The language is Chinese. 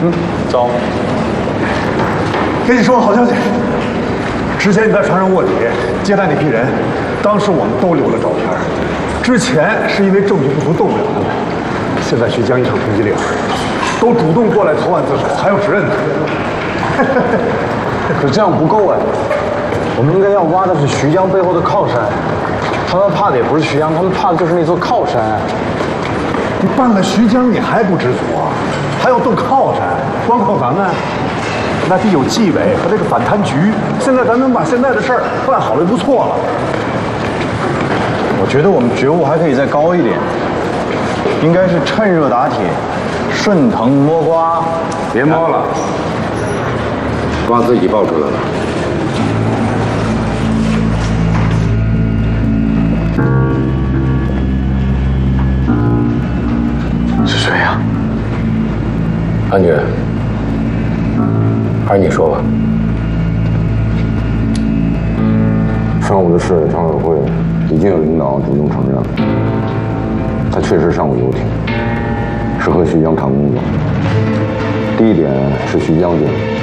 走。 跟你说个好消息，之前你在船上卧底接待那批人，当时我们都留了照片。之前是因为证据不足动不了他们，现在徐江一场通缉令，都主动过来投案自首，还要指认他。 可这样不够哎，我们应该要挖的是徐江背后的靠山。他们怕的也不是徐江，他们怕的就是那座靠山。 你办了徐江，你还不知足啊？还要动靠山，光靠咱们？那得有纪委和这个反贪局。现在咱能把现在的事儿办好了就不错了。 我觉得我们觉悟还可以再高一点，应该是趁热打铁，顺藤摸瓜。 别摸了，瓜自己爆出来了。 是谁呀？ 安女，还是你说吧。 上午的市委常委会已经有领导主动承认了，他确实上过游艇，是和徐江谈工作。第一点是徐江定的，